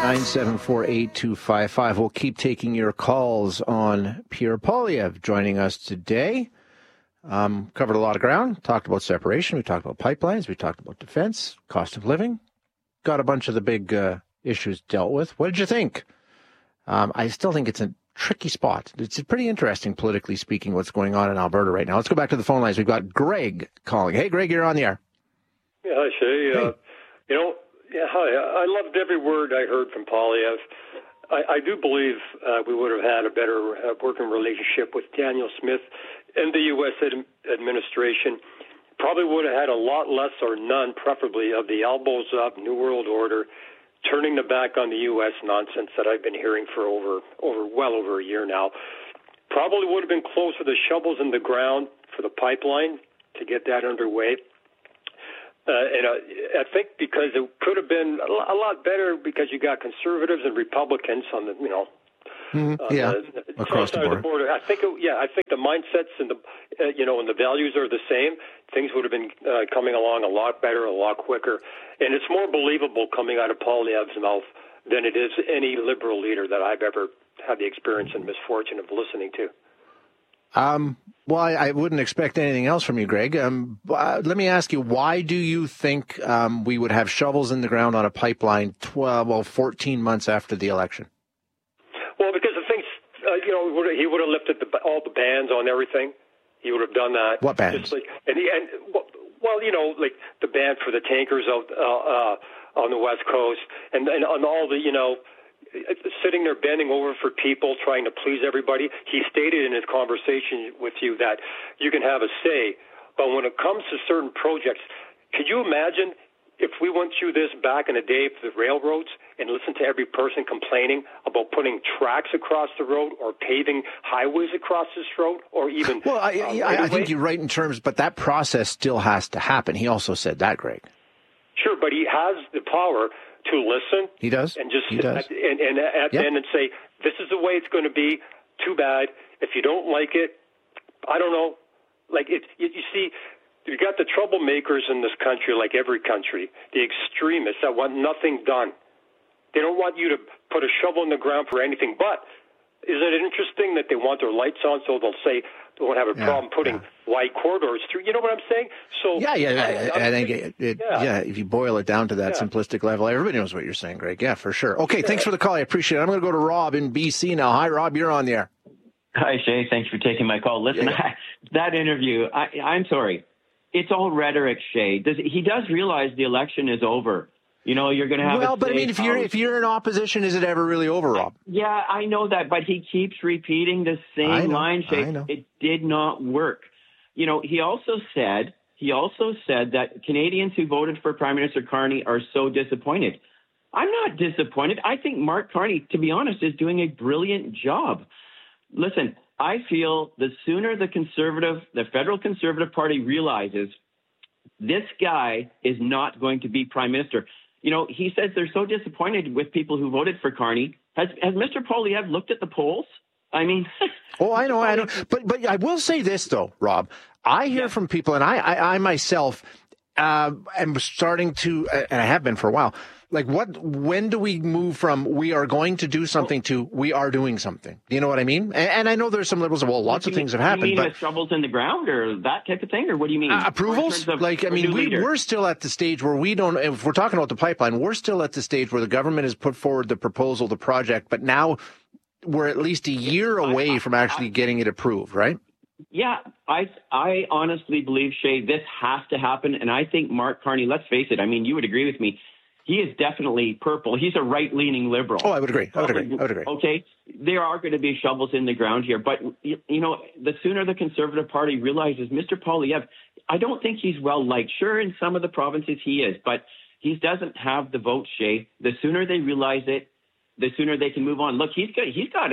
888-974-8255. We'll keep taking your calls on Pierre Poilievre joining us today. Covered a lot of ground, talked about separation, we talked about pipelines, we talked about defense, cost of living, got a bunch of the big issues dealt with. What did you think? I still think it's a tricky spot. It's pretty interesting, politically speaking, what's going on in Alberta right now. Let's go back to the phone lines. We've got Greg calling. Hey, Greg, you're on the air. Yeah, hi, Shay. Hey. Hi. I loved every word I heard from Poilievre. I do believe we would have had a better working relationship with Daniel Smith and the U.S. administration. Probably would have had a lot less or none, preferably, of the elbows up, New World Order, turning the back on the U.S. nonsense that I've been hearing for well over a year now. Probably would have been closer to shovels in the ground for the pipeline to get that underway. And I think because it could have been a lot better because you got conservatives and Republicans on the, across the border. I think the mindsets and and the values are the same. Things would have been coming along a lot better, a lot quicker, and it's more believable coming out of Poilievre's mouth than it is any liberal leader that I've ever had the experience and misfortune of listening to. Well, I wouldn't expect anything else from you, Greg. Let me ask you, why do you think we would have shovels in the ground on a pipeline 14 months after the election? Well, because the things, he would have lifted all the bans on everything. He would have done that. What bans? Like the ban for the tankers out on the West Coast, and on all the, sitting there bending over for people, trying to please everybody. He stated in his conversation with you that you can have a say, but when it comes to certain projects, could you imagine if we went through this back in the day for the railroads and listened to every person complaining about putting tracks across the road or paving highways across this road or even... Well, I think you're right in terms, but that process still has to happen. He also said that, Greg. Sure, but he has the power to listen. He does. And just he does. And at the end and say, this is the way it's going to be. Too bad. If you don't like it, I don't know. You see, you got the troublemakers in this country, like every country, the extremists that want nothing done. They don't want you to put a shovel in the ground for anything. But isn't it interesting that they want their lights on so they'll say they won't have a problem putting wide corridors through? You know what I'm saying? So I think if you boil it down to that simplistic level, everybody knows what you're saying, Greg. Yeah, for sure. Okay, thanks for the call. I appreciate it. I'm going to go to Rob in BC now. Hi, Rob. You're on the air. Hi, Shay. Thanks for taking my call. Listen, that interview, I'm sorry. It's all rhetoric, Shay. He does realize the election is over. You're going to have. Well, but I mean, if you're in opposition, is it ever really over, Rob? Yeah, I know that, but he keeps repeating the same line, Shay. It did not work. He also said that Canadians who voted for Prime Minister Carney are so disappointed. I'm not disappointed. I think Mark Carney, to be honest, is doing a brilliant job. Listen, I feel the sooner the federal Conservative Party realizes this guy is not going to be Prime Minister. He says they're so disappointed with people who voted for Carney. Has Mr. Poilievre looked at the polls? I mean... Oh, I know. But I will say this, though, Rob. I hear from people, and I myself am starting to, and I have been for a while, when do we move from we are going to do something to we are doing something? Do you know what I mean? And I know there's some liberals, lots of things have happened. You mean with shovels in the ground or that type of thing? Or what do you mean? Approvals? We're still at the stage where if we're talking about the pipeline, we're still at the stage where the government has put forward the proposal, the project, but now we're at least a year away from actually getting it approved, right? Yeah, I honestly believe, Shay, this has to happen. And I think Mark Carney, let's face it, you would agree with me, he is definitely purple. He's a right-leaning liberal. Oh, I would agree. Okay, there are going to be shovels in the ground here. But, the sooner the Conservative Party realizes Mr. Poilievre, I don't think he's well-liked. Sure, in some of the provinces he is, but he doesn't have the vote, Shay. The sooner they realize it, the sooner they can move on. Look, he's got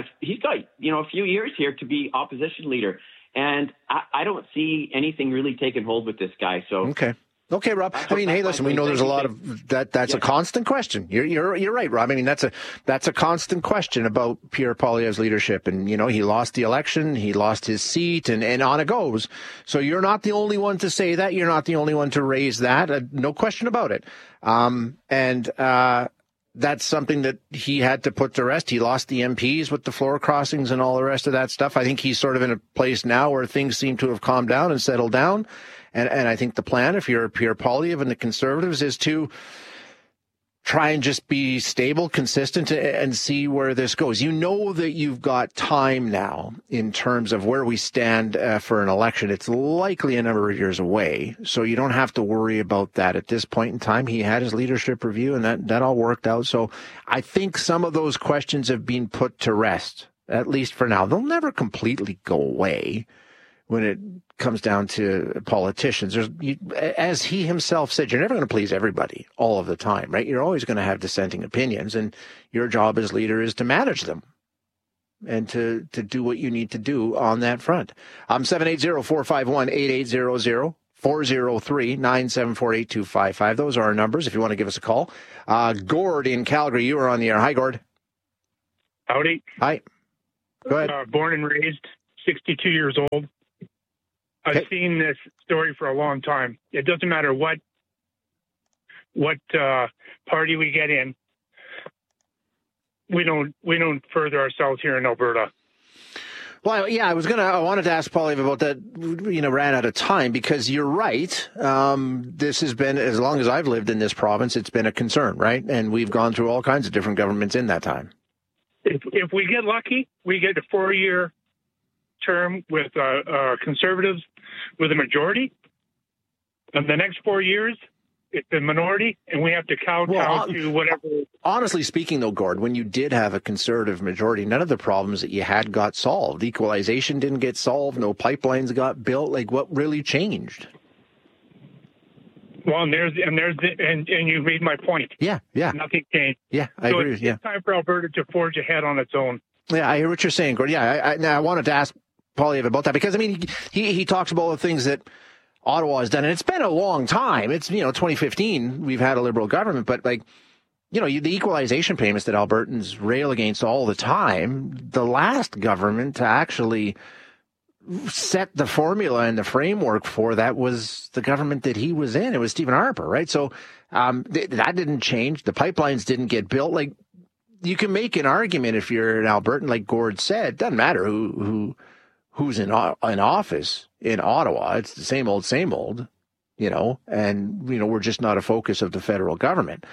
a few years here to be opposition leader. And I don't see anything really taking hold with this guy. So Okay, Rob. Hey, listen, we know there's a lot of that. That's a constant question. You're right, Rob. That's a constant question about Pierre Poilievre's leadership. And, he lost the election, he lost his seat, and on it goes. So you're not the only one to say that. You're not the only one to raise that. No question about it. that's something that he had to put to rest. He lost the MPs with the floor crossings and all the rest of that stuff. I think he's sort of in a place now where things seem to have calmed down and settled down. And I think the plan, if you're Pierre Poilievre and the Conservatives, is to try and just be stable, consistent, and see where this goes. You know that you've got time now in terms of where we stand for an election. It's likely a number of years away, so you don't have to worry about that at this point in time. He had his leadership review, and that all worked out. So I think some of those questions have been put to rest, at least for now. They'll never completely go away when it comes down to politicians. As he himself said, you're never going to please everybody all of the time, right? You're always going to have dissenting opinions, and your job as leader is to manage them and to do what you need to do on that front. 780-451-8800, 403-974-8255. Those are our numbers if you want to give us a call. Gord in Calgary, you are on the air. Hi, Gord. Howdy. Hi. Go ahead. Born and raised, 62 years old. I've seen this story for a long time. It doesn't matter what party we get in. We don't further ourselves here in Alberta. Well, yeah, I wanted to ask Poilievre about that. Ran out of time because you're right. This has been, as long as I've lived in this province, it's been a concern, right? And we've gone through all kinds of different governments in that time. If we get lucky, we get a 4-year term with Conservatives with a majority, and the next 4 years it's a minority, and we have to kowtow to whatever. Honestly speaking, though, Gord, when you did have a Conservative majority, none of the problems that you had got solved. Equalization didn't get solved. No pipelines got built. Like, what really changed? Well, and you made my point. Yeah. Nothing changed. Yeah, I agree. It's time for Alberta to forge ahead on its own. Yeah, I hear what you're saying, Gord. Yeah, I wanted to ask Poilievre about that because, I mean, he talks about the things that Ottawa has done, and it's been a long time. It's, 2015, we've had a Liberal government, but the equalization payments that Albertans rail against all the time, the last government to actually set the formula and the framework for that was the government that he was in. It was Stephen Harper, right? So that didn't change. The pipelines didn't get built. You can make an argument if you're an Albertan, like Gord said. Doesn't matter who's in office in Ottawa. It's the same old, and we're just not a focus of the federal government.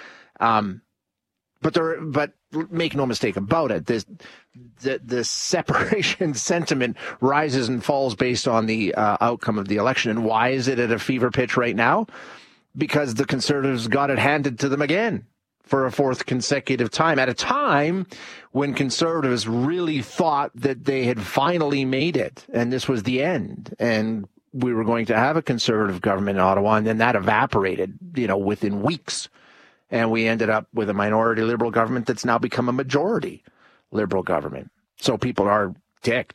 But make no mistake about it, the separation sentiment rises and falls based on the outcome of the election. And why is it at a fever pitch right now? Because the Conservatives got it handed to them again for a fourth consecutive time, at a time when Conservatives really thought that they had finally made it and this was the end and we were going to have a Conservative government in Ottawa, and then that evaporated, within weeks. And we ended up with a minority Liberal government that's now become a majority Liberal government. So people are ticked.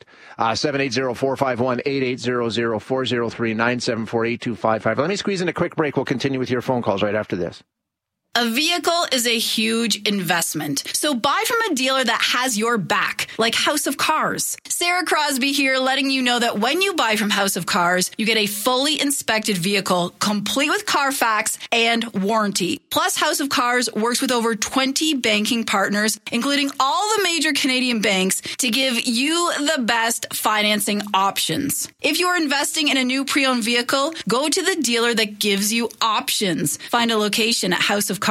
780-451-8800, 403-974-8255. Let me squeeze in a quick break. We'll continue with your phone calls right after this. A vehicle is a huge investment, so buy from a dealer that has your back, like House of Cars. Sarah Crosby here, letting you know that when you buy from House of Cars, you get a fully inspected vehicle, complete with Carfax and warranty. Plus, House of Cars works with over 20 banking partners, including all the major Canadian banks, to give you the best financing options. If you're investing in a new pre-owned vehicle, go to the dealer that gives you options. Find a location at houseofcars.com.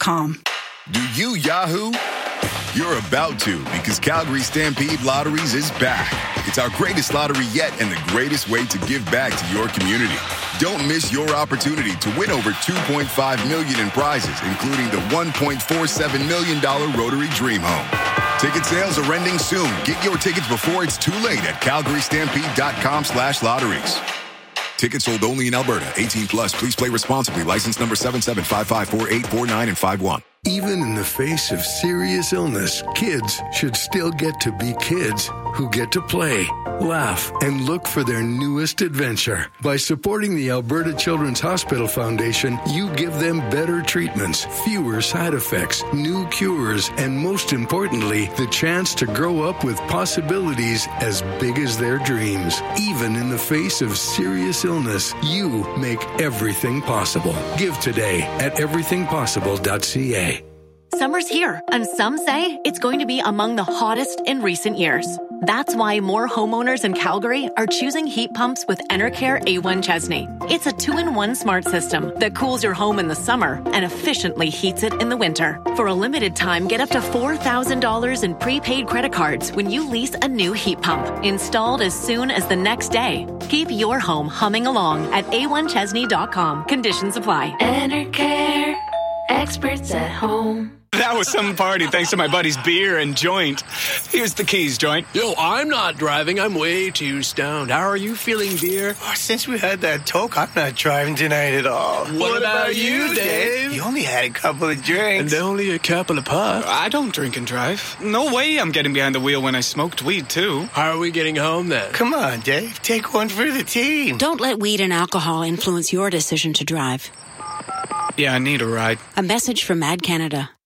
Do you Yahoo? You're about to, because Calgary Stampede Lotteries is back. It's our greatest lottery yet and the greatest way to give back to your community. Don't miss your opportunity to win over $2.5 million in prizes, including the $1.47 million Rotary Dream Home. Ticket sales are ending soon. Get your tickets before it's too late at calgarystampede.com/lotteries. Tickets sold only in Alberta. 18 plus. Please play responsibly. License number 775548449 and 51. Even in the face of serious illness, kids should still get to be kids who get to play, laugh, and look for their newest adventure. By supporting the Alberta Children's Hospital Foundation, you give them better treatments, fewer side effects, new cures, and most importantly, the chance to grow up with possibilities as big as their dreams. Even in the face of serious illness, you make everything possible. Give today at everythingpossible.ca. Summer's here, and some say it's going to be among the hottest in recent years. That's why more homeowners in Calgary are choosing heat pumps with Enercare A1 Chesney. It's a 2-in-1 smart system that cools your home in the summer and efficiently heats it in the winter. For a limited time, get up to $4,000 in prepaid credit cards when you lease a new heat pump, installed as soon as the next day. Keep your home humming along at a1chesney.com. Conditions apply. Enercare, experts at home. That was some party thanks to my buddy's beer and joint. Here's the keys, joint. Yo, I'm not driving. I'm way too stoned. How are you feeling, dear? Oh, since we had that talk, I'm not driving tonight at all. What about you, Dave? You only had a couple of drinks. And only a couple of puffs. I don't drink and drive. No way I'm getting behind the wheel when I smoked weed, too. How are we getting home, then? Come on, Dave. Take one for the team. Don't let weed and alcohol influence your decision to drive. Yeah, I need a ride. A message from Mad Canada.